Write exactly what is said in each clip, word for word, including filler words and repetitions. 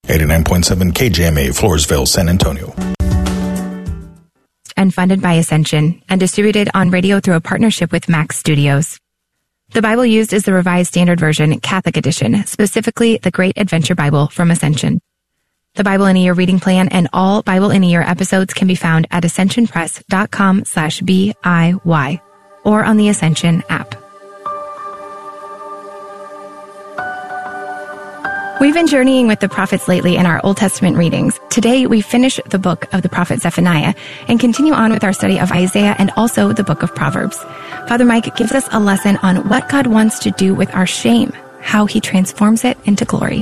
eighty-nine point seven K J M A, Floresville, San Antonio. And funded by Ascension and distributed on radio through a partnership with Max Studios. The Bible used is the Revised Standard Version, Catholic Edition, specifically the Great Adventure Bible from Ascension. The Bible in a Year reading plan and all Bible in a Year episodes can be found at ascensionpress.com slash B-I-Y or on the Ascension app. We've been journeying with the prophets lately in our Old Testament readings. Today, we finish the book of the prophet Zephaniah and continue on with our study of Isaiah and also the book of Proverbs. Father Mike gives us a lesson on what God wants to do with our shame, how he transforms it into glory.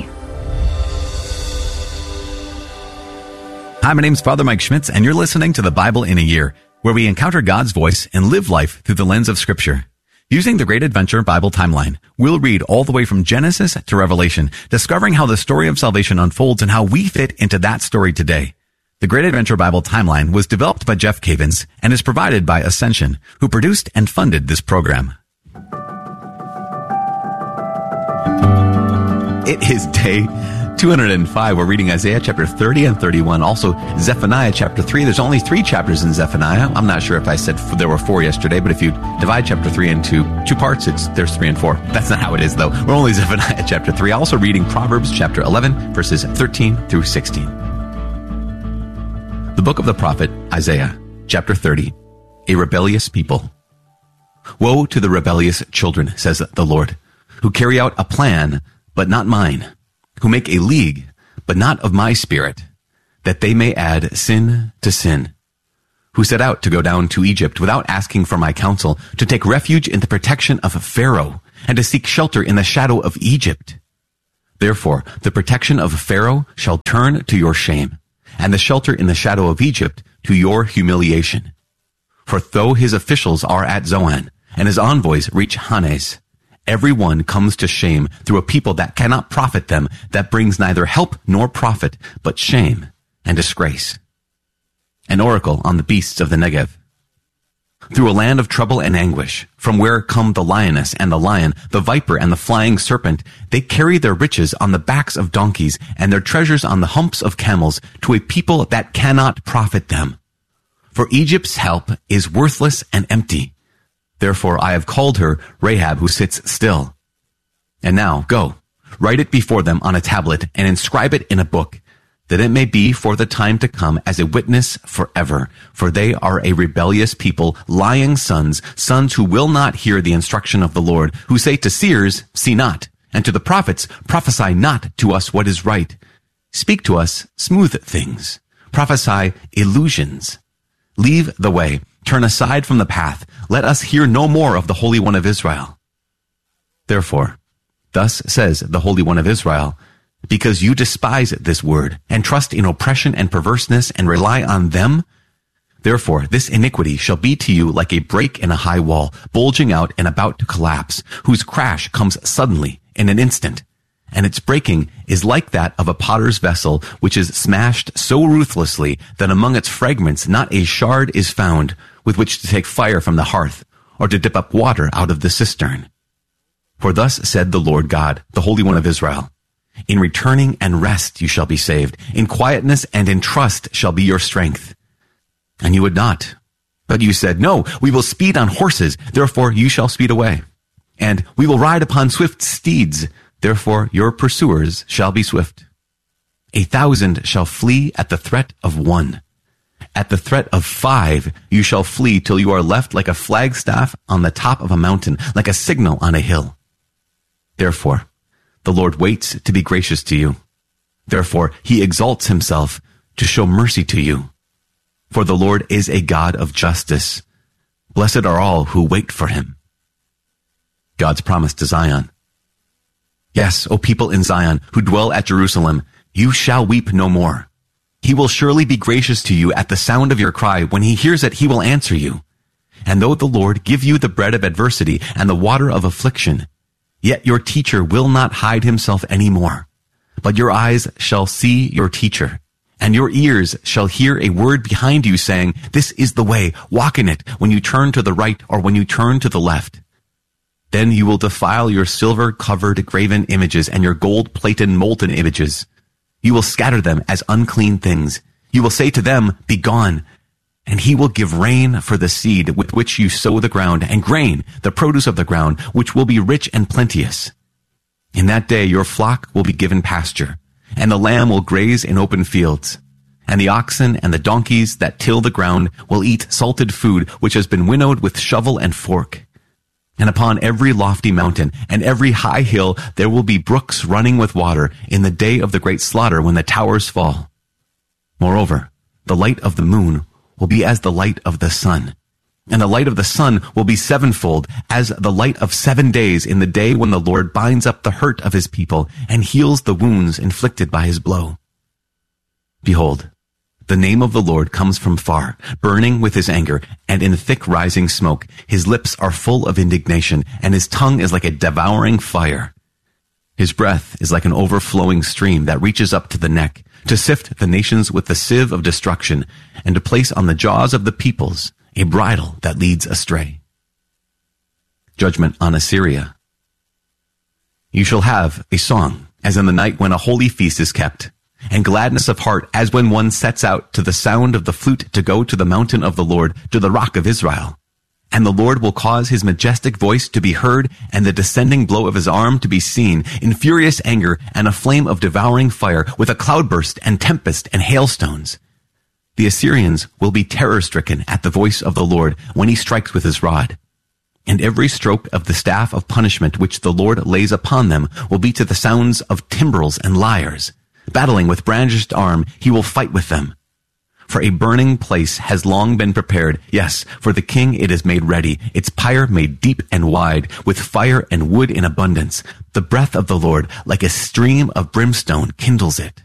Hi, my name's Father Mike Schmitz, and you're listening to the Bible in a Year, where we encounter God's voice and live life through the lens of Scripture. Using the Great Adventure Bible timeline, we'll read all the way from Genesis to Revelation, discovering how the story of salvation unfolds and how we fit into that story today. The Great Adventure Bible timeline was developed by Jeff Cavins and is provided by Ascension, who produced and funded this program. It is day two hundred five. We're reading Isaiah chapter thirty and thirty-one. Also, Zephaniah chapter three. There's only three chapters in Zephaniah. I'm not sure if I said there were four yesterday, but if you divide chapter three into two parts, it's there's three and four. That's not how it is, though. We're only Zephaniah chapter three. Also reading Proverbs chapter eleven, verses thirteen through sixteen. The book of the prophet Isaiah, chapter thirty. A rebellious people. Woe to the rebellious children, says the Lord, who carry out a plan, but not mine, who make a league, but not of my spirit, that they may add sin to sin, who set out to go down to Egypt without asking for my counsel, to take refuge in the protection of Pharaoh, and to seek shelter in the shadow of Egypt. Therefore, the protection of Pharaoh shall turn to your shame, and the shelter in the shadow of Egypt to your humiliation. For though his officials are at Zoan, and his envoys reach Hanes, every one comes to shame through a people that cannot profit them, that brings neither help nor profit, but shame and disgrace. An oracle on the beasts of the Negev. Through a land of trouble and anguish, from where come the lioness and the lion, the viper and the flying serpent, they carry their riches on the backs of donkeys and their treasures on the humps of camels to a people that cannot profit them. For Egypt's help is worthless and empty. Therefore I have called her Rahab, who sits still. And now go, write it before them on a tablet and inscribe it in a book, that it may be for the time to come as a witness forever. For they are a rebellious people, lying sons, sons who will not hear the instruction of the Lord, who say to seers, see not, and to the prophets, prophesy not to us what is right. Speak to us smooth things, prophesy illusions. Leave the way, turn aside from the path. Let us hear no more of the Holy One of Israel. Therefore, thus says the Holy One of Israel, because you despise this word, and trust in oppression and perverseness, and rely on them, therefore this iniquity shall be to you like a break in a high wall, bulging out and about to collapse, whose crash comes suddenly in an instant. And its breaking is like that of a potter's vessel, which is smashed so ruthlessly that among its fragments not a shard is found with which to take fire from the hearth, or to dip up water out of the cistern. For thus said the Lord God, the Holy One of Israel, in returning and rest you shall be saved, in quietness and in trust shall be your strength. And you would not. But you said, no, we will speed on horses, therefore you shall speed away. And we will ride upon swift steeds, therefore your pursuers shall be swift. A thousand shall flee at the threat of one. At the threat of five you shall flee till you are left like a flagstaff on the top of a mountain, like a signal on a hill. Therefore, the Lord waits to be gracious to you. Therefore, he exalts himself to show mercy to you. For the Lord is a God of justice. Blessed are all who wait for him. God's promise to Zion. Yes, O people in Zion, who dwell at Jerusalem, you shall weep no more. He will surely be gracious to you at the sound of your cry. When he hears it, he will answer you. And though the Lord give you the bread of adversity and the water of affliction, yet your teacher will not hide himself any more. But your eyes shall see your teacher, and your ears shall hear a word behind you saying, this is the way, walk in it, when you turn to the right or when you turn to the left. Then you will defile your silver-covered graven images and your gold-plated molten images. You will scatter them as unclean things. You will say to them, be gone. And he will give rain for the seed with which you sow the ground, and grain, the produce of the ground, which will be rich and plenteous. In that day your flock will be given pasture, and the lamb will graze in open fields. And the oxen and the donkeys that till the ground will eat salted food which has been winnowed with shovel and fork. And upon every lofty mountain and every high hill there will be brooks running with water in the day of the great slaughter when the towers fall. Moreover, the light of the moon will be as the light of the sun, and the light of the sun will be sevenfold as the light of seven days in the day when the Lord binds up the hurt of his people and heals the wounds inflicted by his blow. Behold, the name of the Lord comes from far, burning with his anger, and in thick rising smoke. His lips are full of indignation, and his tongue is like a devouring fire. His breath is like an overflowing stream that reaches up to the neck, to sift the nations with the sieve of destruction, and to place on the jaws of the peoples a bridle that leads astray. Judgment on Assyria. You shall have a song, as in the night when a holy feast is kept, and gladness of heart as when one sets out to the sound of the flute to go to the mountain of the Lord, to the rock of Israel. And the Lord will cause his majestic voice to be heard, and the descending blow of his arm to be seen, in furious anger and a flame of devouring fire, with a cloudburst and tempest and hailstones. The Assyrians will be terror-stricken at the voice of the Lord when he strikes with his rod. And every stroke of the staff of punishment which the Lord lays upon them will be to the sounds of timbrels and lyres. Battling with brandished arm, he will fight with them. For a burning place has long been prepared. Yes, for the king it is made ready, its pyre made deep and wide, with fire and wood in abundance. The breath of the Lord, like a stream of brimstone, kindles it.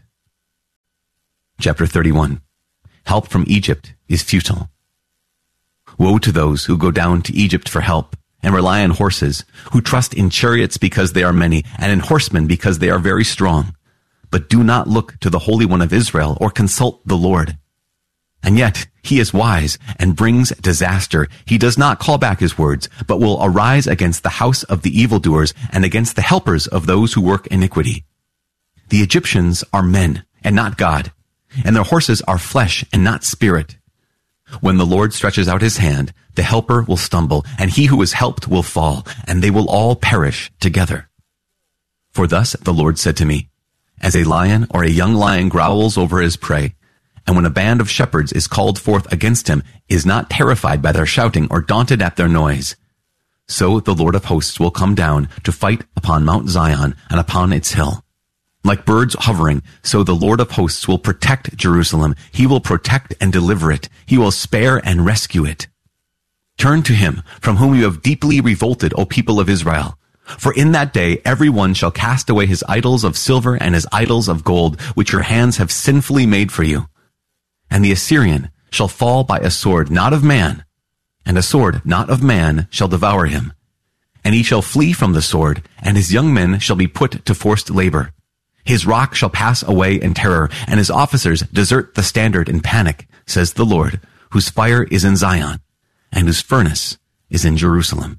Chapter thirty-one. Help from Egypt is futile. Woe to those who go down to Egypt for help, and rely on horses, who trust in chariots because they are many, and in horsemen because they are very strong. But do not look to the Holy One of Israel, or consult the Lord. And yet he is wise and brings disaster. He does not call back his words, but will arise against the house of the evildoers and against the helpers of those who work iniquity. The Egyptians are men and not God, and their horses are flesh and not spirit. When the Lord stretches out his hand, the helper will stumble, and he who is helped will fall, and they will all perish together. For thus the Lord said to me, as a lion or a young lion growls over his prey, and when a band of shepherds is called forth against him, is not terrified by their shouting or daunted at their noise, so the Lord of hosts will come down to fight upon Mount Zion and upon its hill. Like birds hovering, so the Lord of hosts will protect Jerusalem. He will protect and deliver it. He will spare and rescue it. Turn to him, from whom you have deeply revolted, O people of Israel. For in that day every one shall cast away his idols of silver and his idols of gold, which your hands have sinfully made for you. And the Assyrian shall fall by a sword not of man, and a sword not of man shall devour him. And he shall flee from the sword, and his young men shall be put to forced labor. His rock shall pass away in terror, and his officers desert the standard in panic, says the Lord, whose fire is in Zion, and whose furnace is in Jerusalem.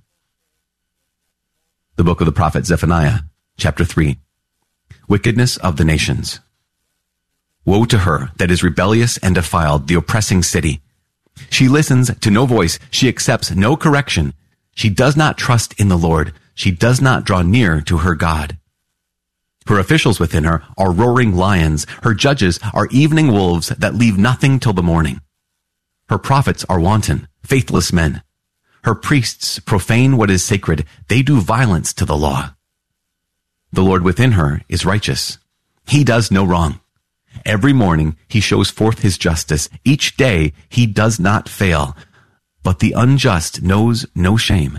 The book of the prophet Zephaniah, chapter three. Wickedness of the nations. Woe to her that is rebellious and defiled, the oppressing city. She listens to no voice. She accepts no correction. She does not trust in the Lord. She does not draw near to her God. Her officials within her are roaring lions. Her judges are evening wolves that leave nothing till the morning. Her prophets are wanton, faithless men. Her priests profane what is sacred. They do violence to the law. The Lord within her is righteous. He does no wrong. Every morning he shows forth his justice. Each day he does not fail. But the unjust knows no shame.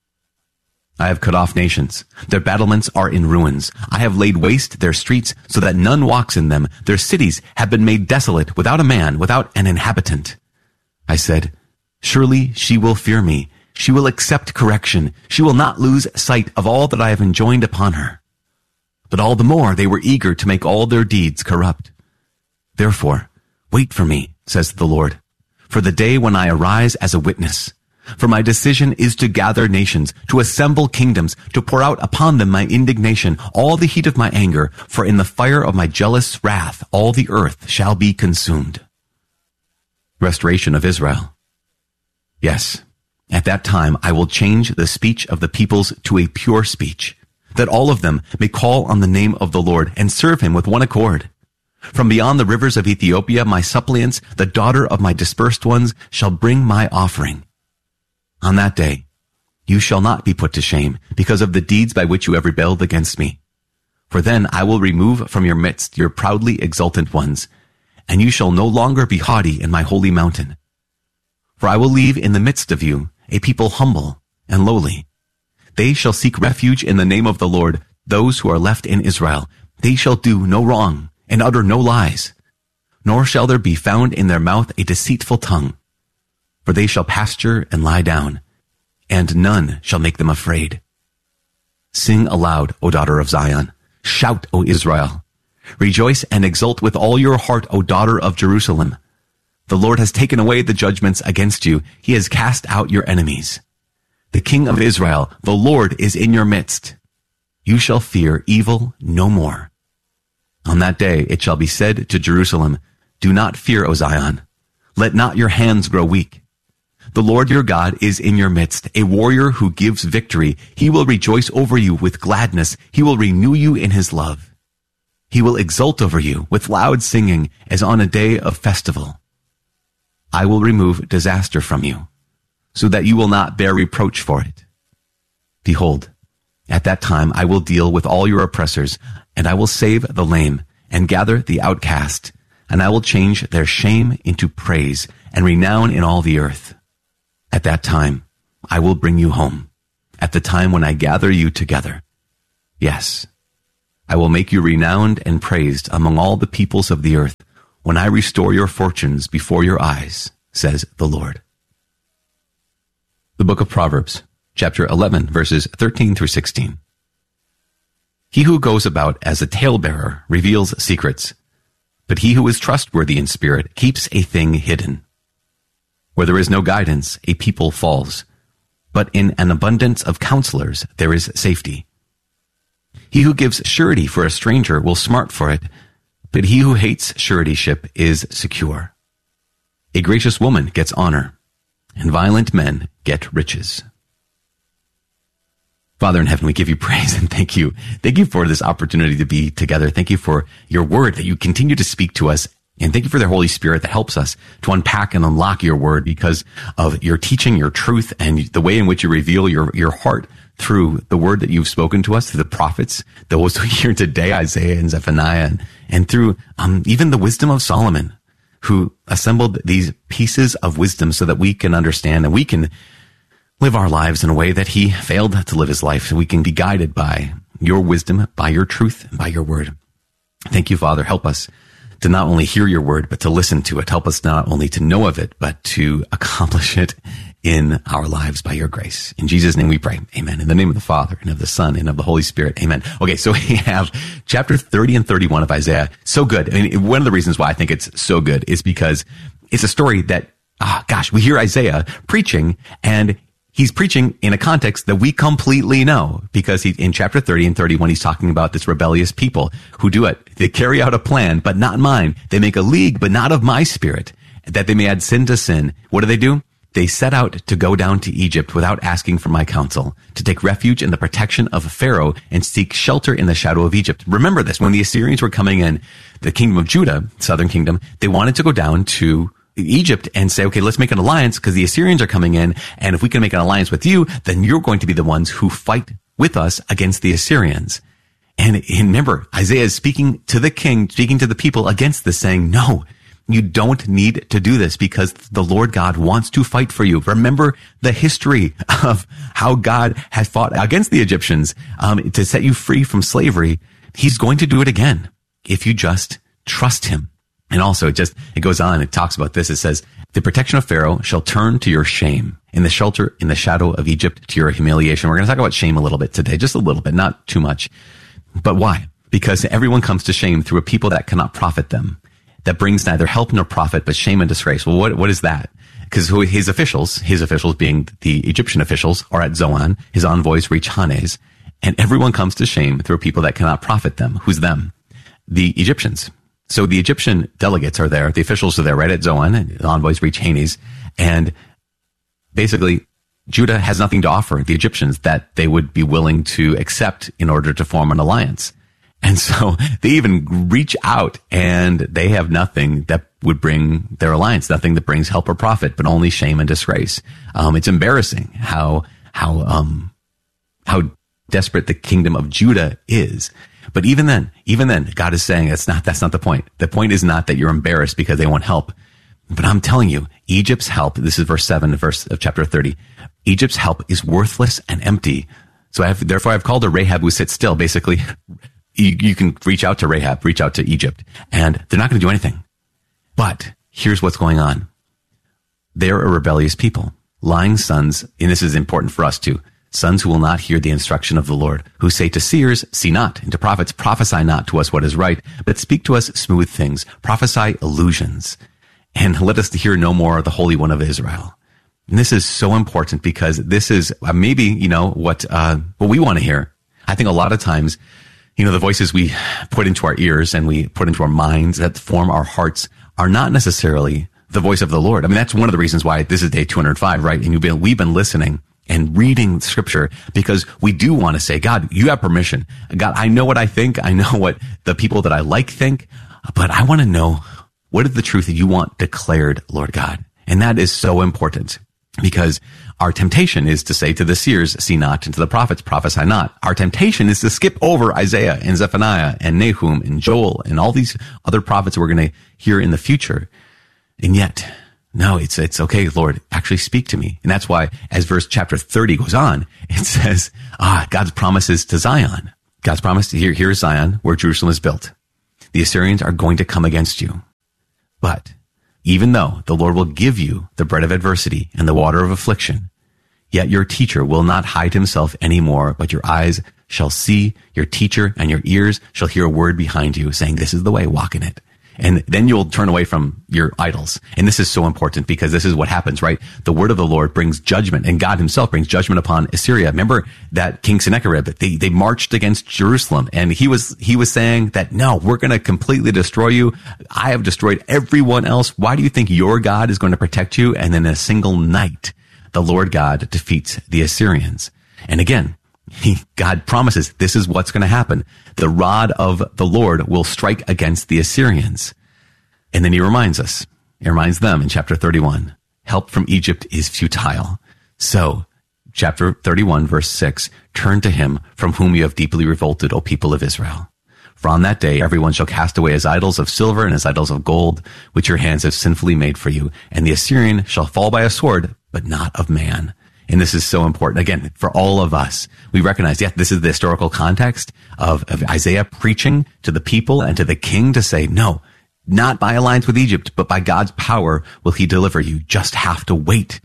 I have cut off nations. Their battlements are in ruins. I have laid waste their streets so that none walks in them. Their cities have been made desolate, without a man, without an inhabitant. I said, surely she will fear me. She will accept correction. She will not lose sight of all that I have enjoined upon her. But all the more they were eager to make all their deeds corrupt. Therefore, wait for me, says the Lord, for the day when I arise as a witness. For my decision is to gather nations, to assemble kingdoms, to pour out upon them my indignation, all the heat of my anger, for in the fire of my jealous wrath all the earth shall be consumed. Restoration of Israel. Yes, at that time I will change the speech of the peoples to a pure speech, that all of them may call on the name of the Lord and serve him with one accord. From beyond the rivers of Ethiopia, my suppliants, the daughter of my dispersed ones, shall bring my offering. On that day, you shall not be put to shame because of the deeds by which you have rebelled against me. For then I will remove from your midst your proudly exultant ones, and you shall no longer be haughty in my holy mountain. For I will leave in the midst of you a people humble and lowly. They shall seek refuge in the name of the Lord, those who are left in Israel. They shall do no wrong and utter no lies, nor shall there be found in their mouth a deceitful tongue. For they shall pasture and lie down, and none shall make them afraid. Sing aloud, O daughter of Zion. Shout, O Israel. Rejoice and exult with all your heart, O daughter of Jerusalem. The Lord has taken away the judgments against you. He has cast out your enemies. The King of Israel, the Lord, is in your midst. You shall fear evil no more. On that day it shall be said to Jerusalem, do not fear, O Zion. Let not your hands grow weak. The Lord your God is in your midst, a warrior who gives victory. He will rejoice over you with gladness. He will renew you in his love. He will exult over you with loud singing as on a day of festival. I will remove disaster from you, so that you will not bear reproach for it. Behold, at that time I will deal with all your oppressors, and I will save the lame and gather the outcast, and I will change their shame into praise and renown in all the earth. At that time, I will bring you home, at the time when I gather you together. Yes, I will make you renowned and praised among all the peoples of the earth, when I restore your fortunes before your eyes, says the Lord. The book of Proverbs, chapter eleven, verses thirteen through sixteen. He who goes about as a talebearer reveals secrets, but he who is trustworthy in spirit keeps a thing hidden. Where there is no guidance, a people falls, but in an abundance of counselors there is safety. He who gives surety for a stranger will smart for it, but he who hates suretyship is secure. A gracious woman gets honor, and violent men get riches. Father in heaven, we give you praise and thank you. Thank you for this opportunity to be together. Thank you for your word that you continue to speak to us. And thank you for the Holy Spirit that helps us to unpack and unlock your word because of your teaching, your truth, and the way in which you reveal your, your heart through the word that you've spoken to us, through the prophets, those who hear today, Isaiah and Zephaniah, and, and through um, even the wisdom of Solomon, who assembled these pieces of wisdom so that we can understand and we can live our lives in a way that he failed to live his life, so we can be guided by your wisdom, by your truth, and by your word. Thank you, Father. Help us to not only hear your word, but to listen to it. Help us not only to know of it, but to accomplish it in our lives by your grace. In Jesus' name we pray. Amen. In the name of the Father, and of the Son, and of the Holy Spirit. Amen. Okay, so we have chapter thirty and thirty-one of Isaiah. So good. I mean, one of the reasons why I think it's so good is because it's a story that, ah, gosh, we hear Isaiah preaching, and he's preaching in a context that we completely know, because he, in chapter thirty and thirty-one, he's talking about this rebellious people who do it. They carry out a plan, but not mine. They make a league, but not of my spirit, that they may add sin to sin. What do they do? They set out to go down to Egypt without asking for my counsel, to take refuge in the protection of Pharaoh and seek shelter in the shadow of Egypt. Remember this, when the Assyrians were coming in, the kingdom of Judah, southern kingdom, they wanted to go down to Egypt and say, okay, let's make an alliance because the Assyrians are coming in. And if we can make an alliance with you, then you're going to be the ones who fight with us against the Assyrians. And, and remember, Isaiah is speaking to the king, speaking to the people against this, saying, no, you don't need to do this because the Lord God wants to fight for you. Remember the history of how God has fought against the Egyptians um, to set you free from slavery. He's going to do it again if you just trust him. And also, it just, it goes on, it talks about this. It says, the protection of Pharaoh shall turn to your shame, in the shelter, in the shadow of Egypt, to your humiliation. We're going to talk about shame a little bit today, just a little bit, not too much. But why? Because everyone comes to shame through a people that cannot profit them, that brings neither help nor profit, but shame and disgrace. Well, what, what is that? because his officials, his officials being the Egyptian officials, are at Zoan. His envoys reach Hanes, and everyone comes to shame through people that cannot profit them. Who's them? The Egyptians. So the Egyptian delegates are there. The officials are there right at Zoan. And the envoys reach Hanes, and basically Judah has nothing to offer the Egyptians that they would be willing to accept in order to form an alliance. And so they even reach out, and they have nothing that would bring their alliance, nothing that brings help or profit, but only shame and disgrace. Um, it's embarrassing how, how, um, how desperate the kingdom of Judah is. But even then, even then, God is saying that's not, that's not the point. The point is not that you're embarrassed because they won't help. But I'm telling you, Egypt's help, this is verse seven, verse of chapter thirty. Egypt's help is worthless and empty. So I have, therefore I've called her Rahab who sits still. Basically, you, you can reach out to Rahab, reach out to Egypt, and they're not going to do anything. But here's what's going on. They're a rebellious people, lying sons, and this is important for us too, sons who will not hear the instruction of the Lord, who say to seers, see not, and to prophets, prophesy not to us what is right, but speak to us smooth things, prophesy illusions, and let us hear no more the Holy One of Israel. And this is so important because this is uh, maybe, you know, what, uh, what we want to hear. I think a lot of times, you know, the voices we put into our ears and we put into our minds that form our hearts are not necessarily the voice of the Lord. I mean, that's one of the reasons why this is day two hundred five, right? And you've been, we've been listening and reading scripture because we do want to say, God, you have permission. God, I know what I think. I know what the people that I like think, but I want to know what is the truth that you want declared, Lord God. And that is so important. Because our temptation is to say to the seers, see not, and to the prophets, prophesy not. Our temptation is to skip over Isaiah and Zephaniah and Nahum and Joel and all these other prophets we're going to hear in the future. And yet, no, it's, it's okay, Lord, actually speak to me. And that's why as verse chapter thirty goes on, it says, ah, God's promises to Zion. God's promise to here, here is Zion, where Jerusalem is built. The Assyrians are going to come against you. But even though the Lord will give you the bread of adversity and the water of affliction, yet your teacher will not hide himself anymore, but your eyes shall see your teacher and your ears shall hear a word behind you saying, this is the way, walk in it. And then you'll turn away from your idols. And this is so important because this is what happens, right? The word of the Lord brings judgment, and God himself brings judgment upon Assyria. Remember that King Sennacherib, they, they marched against Jerusalem, and he was, he was saying that, no, we're going to completely destroy you. I have destroyed everyone else. Why do you think your God is going to protect you? And then in a single night, the Lord God defeats the Assyrians. And again, He, God promises this is what's going to happen. The rod of the Lord will strike against the Assyrians. And then he reminds us, he reminds them in chapter thirty-one, help from Egypt is futile. So, chapter thirty-one, verse six, turn to him from whom you have deeply revolted, O people of Israel. For on that day, everyone shall cast away his idols of silver and his idols of gold, which your hands have sinfully made for you. And the Assyrian shall fall by a sword, but not of man. And this is so important. Again, for all of us, we recognize, yes, this is the historical context of, of Isaiah preaching to the people and to the king to say, no, not by alliance with Egypt, but by God's power will he deliver you. Just have to wait.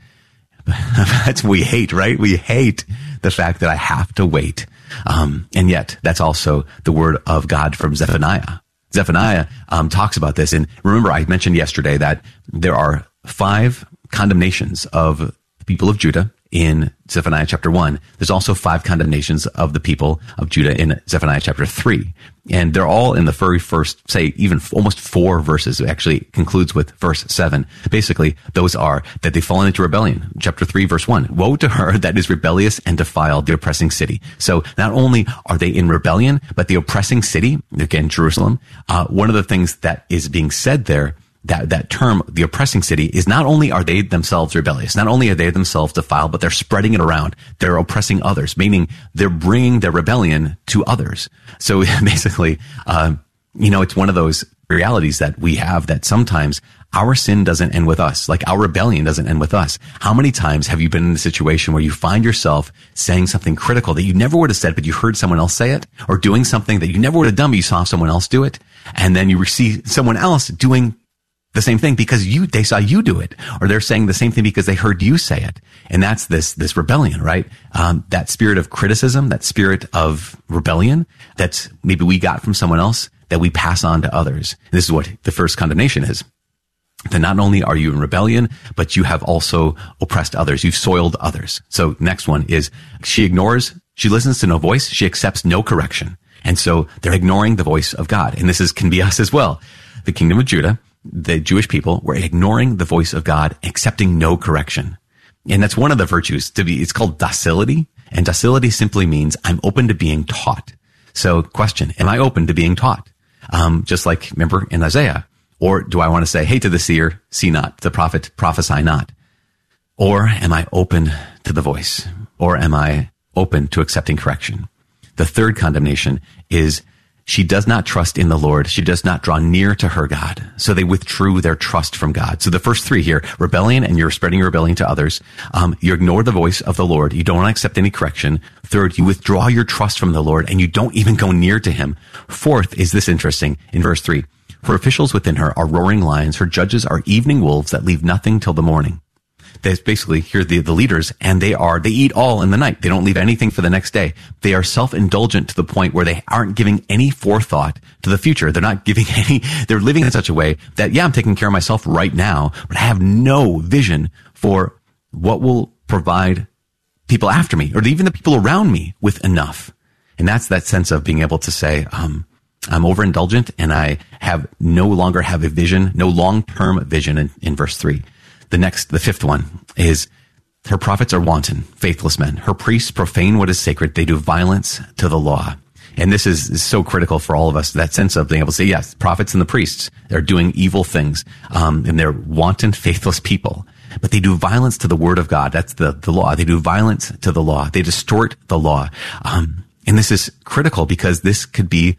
That's what we hate, right? We hate the fact that I have to wait. Um, and yet that's also the word of God from Zephaniah. Zephaniah um, talks about this. And remember, I mentioned yesterday that there are five condemnations of the people of Judah in Zephaniah chapter one. There's also five condemnations of the people of Judah in Zephaniah chapter three. And they're all in the very first, say, even almost four verses. It actually concludes with verse seven. Basically, those are that they've fallen into rebellion. Chapter three, verse one. Woe to her that is rebellious and defiled, the oppressing city. So not only are they in rebellion, but the oppressing city, again, Jerusalem, uh, one of the things that is being said there, that, that term, the oppressing city, is not only are they themselves rebellious, not only are they themselves defiled, but they're spreading it around. They're oppressing others, meaning they're bringing their rebellion to others. So basically, uh, you know, it's one of those realities that we have that sometimes our sin doesn't end with us. Like our rebellion doesn't end with us. How many times have you been in a situation where you find yourself saying something critical that you never would have said, but you heard someone else say it, or doing something that you never would have done, but you saw someone else do it, and then you see someone else doing the same thing because you, they saw you do it, or they're saying the same thing because they heard you say it. And that's this, this rebellion, right? Um, that spirit of criticism, that spirit of rebellion that maybe we got from someone else that we pass on to others. And this is what the first condemnation is. then not only are you in rebellion, but you have also oppressed others. You've soiled others. So next one is she ignores, she listens to no voice. She accepts no correction. And so they're ignoring the voice of God. And this is, can be us as well. The kingdom of Judah, the Jewish people, were ignoring the voice of God, accepting no correction. And that's one of the virtues to be, it's called docility. And docility simply means I'm open to being taught. So question, am I open to being taught? Um, just like, remember in Isaiah, or do I want to say, hey, to the seer, see not, to the prophet, prophesy not? Or am I open to the voice? Or am I open to accepting correction? The third condemnation is she does not trust in the Lord. She does not draw near to her God. So they withdrew their trust from God. So the first three here, rebellion, and you're spreading your rebellion to others. Um, you ignore the voice of the Lord. You don't want to accept any correction. Third, you withdraw your trust from the Lord and you don't even go near to him. Fourth is this interesting in verse three. Her officials within her are roaring lions. Her judges are evening wolves that leave nothing till the morning. There's basically here the, the leaders, and they are, they eat all in the night. They don't leave anything for the next day. They are self-indulgent to the point where they aren't giving any forethought to the future. They're not giving any, they're living in such a way that, yeah, I'm taking care of myself right now, but I have no vision for what will provide people after me, or even the people around me, with enough. And that's that sense of being able to say, um, I'm overindulgent and I have no longer have a vision, no long-term vision in, in verse three. The next, the fifth one is her prophets are wanton, faithless men. Her priests profane what is sacred. They do violence to the law. And this is, is so critical for all of us, that sense of being able to say, yes, prophets and the priests, they're doing evil things. Um, and they're wanton, faithless people, but they do violence to the word of God. That's the, the law. They do violence to the law. They distort the law. Um, and this is critical because this could be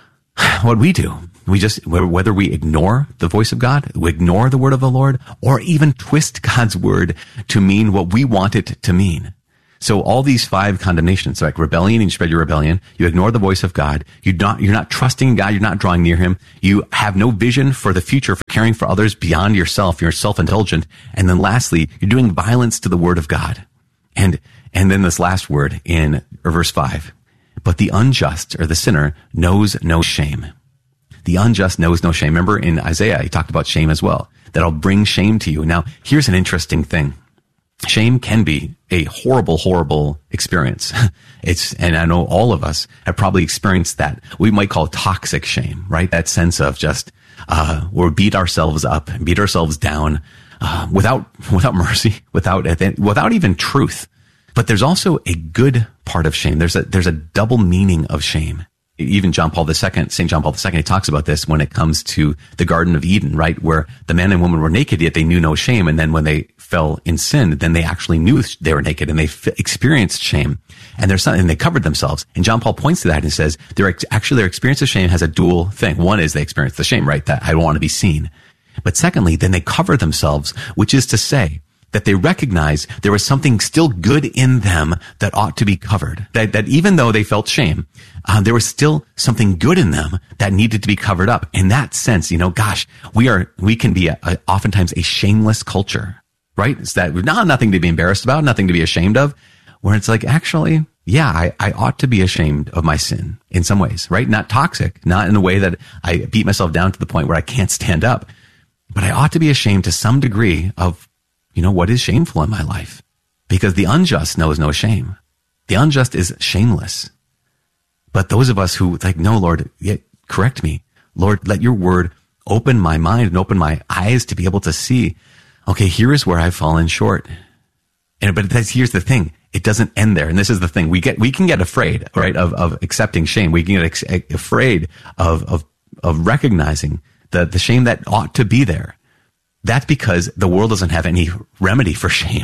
what we do. We just, whether we ignore the voice of God, we ignore the word of the Lord, or even twist God's word to mean what we want it to mean. So all these five condemnations, like rebellion, and you spread your rebellion, you ignore the voice of God, you're not, you're not trusting God, you're not drawing near him, you have no vision for the future, for caring for others beyond yourself, you're self-indulgent, and then lastly, you're doing violence to the word of God. And, and then this last word in verse five, but the unjust, or the sinner, knows no shame. The unjust knows no shame. Remember in Isaiah, he talked about shame as well. That'll bring shame to you. Now, here's an interesting thing. Shame can be a horrible, horrible experience. It's, and I know all of us have probably experienced that. We might call toxic shame, right? That sense of just, uh, where we beat ourselves up, beat ourselves down, uh, without, without mercy, without, without even truth. But there's also a good part of shame. There's a, there's a double meaning of shame. Even John Paul the Second, Saint John Paul the Second, he talks about this when it comes to the Garden of Eden, right? Where the man and woman were naked, yet they knew no shame. And then when they fell in sin, then they actually knew they were naked and they f- experienced shame. And there's something, and they covered themselves. And John Paul points to that and says, their, actually their experience of shame has a dual thing. One is they experience the shame, right? That I don't want to be seen. But secondly, then they cover themselves, which is to say, that they recognize there was something still good in them that ought to be covered. That, that even though they felt shame, uh, there was still something good in them that needed to be covered up. In that sense, you know, gosh, we are, we can be a, a, oftentimes a shameless culture, right? It's that no, nothing to be embarrassed about, nothing to be ashamed of, where it's like, actually, yeah, I, I ought to be ashamed of my sin in some ways, right? Not toxic, not in a way that I beat myself down to the point where I can't stand up, but I ought to be ashamed to some degree of, you know, what is shameful in my life? Because the unjust knows no shame. The unjust is shameless. But those of us who like, no, Lord, yet correct me. Lord, let your word open my mind and open my eyes to be able to see, okay, here is where I've fallen short. And, but that's, here's the thing. It doesn't end there. And this is the thing. We get, we can get afraid, right, of, of accepting shame. We can get ex- afraid of, of, of recognizing the, the shame that ought to be there. That's because the world doesn't have any remedy for shame.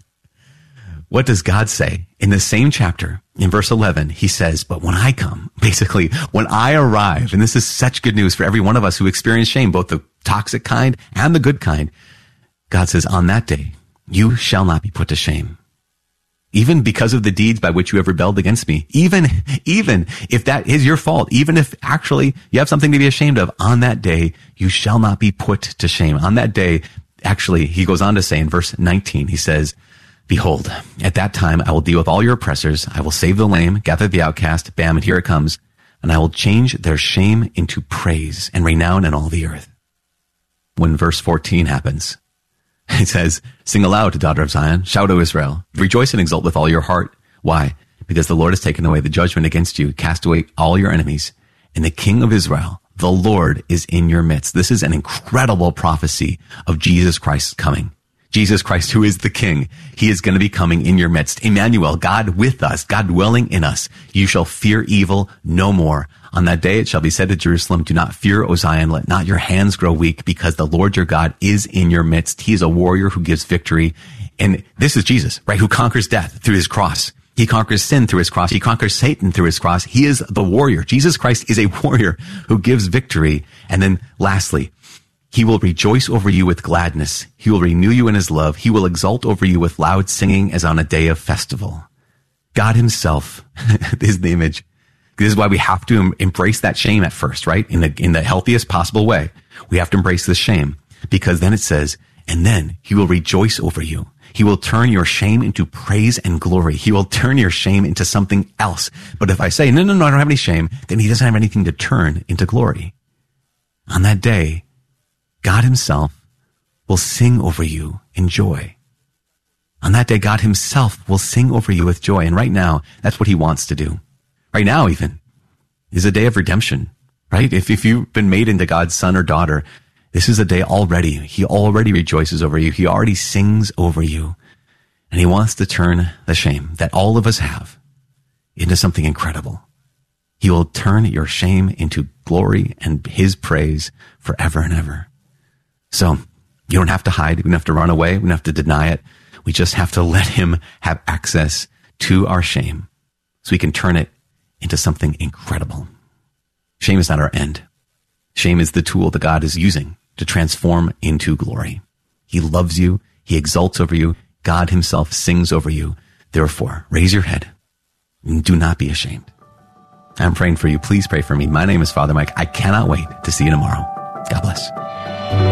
What does God say? In the same chapter, in verse eleven, he says, but when I come, basically, when I arrive, and this is such good news for every one of us who experience shame, both the toxic kind and the good kind, God says, on that day, you shall not be put to shame. Even because of the deeds by which you have rebelled against me, even, even if that is your fault, even if actually you have something to be ashamed of, on that day, you shall not be put to shame. On that day, actually, he goes on to say in verse nineteen, he says, behold, at that time, I will deal with all your oppressors. I will save the lame, gather the outcast. Bam, and here it comes. And I will change their shame into praise and renown in all the earth. when verse fourteen happens. It says, sing aloud, daughter of Zion, shout, O Israel, rejoice and exult with all your heart. Why? Because the Lord has taken away the judgment against you, cast away all your enemies, and the King of Israel, the Lord, is in your midst. This is an incredible prophecy of Jesus Christ coming. Jesus Christ, who is the King, he is going to be coming in your midst. Emmanuel, God with us, God dwelling in us. You shall fear evil no more. On that day it shall be said to Jerusalem, do not fear, O Zion, let not your hands grow weak, because the Lord your God is in your midst. He is a warrior who gives victory. And this is Jesus, right? Who conquers death through his cross. He conquers sin through his cross. He conquers Satan through his cross. He is the warrior. Jesus Christ is a warrior who gives victory. And then lastly, he will rejoice over you with gladness. He will renew you in his love. He will exult over you with loud singing as on a day of festival. God himself is the image. This is why we have to embrace that shame at first, right? In the, in the healthiest possible way. We have to embrace this shame, because then it says, and then he will rejoice over you. He will turn your shame into praise and glory. He will turn your shame into something else. But if I say, no, no, no, I don't have any shame, then he doesn't have anything to turn into glory. On that day, God himself will sing over you in joy. On that day, God himself will sing over you with joy. And right now, that's what he wants to do. Right now, even, is a day of redemption, right? If, if you've been made into God's son or daughter, this is a day already. He already rejoices over you. He already sings over you. And he wants to turn the shame that all of us have into something incredible. He will turn your shame into glory and his praise forever and ever. So you don't have to hide. We don't have to run away. We don't have to deny it. We just have to let him have access to our shame so we can turn it into something incredible. Shame is not our end. Shame is the tool that God is using to transform into glory. He loves you. He exults over you. God himself sings over you. Therefore, raise your head and do not be ashamed. I'm praying for you. Please pray for me. My name is Father Mike. I cannot wait to see you tomorrow. God bless.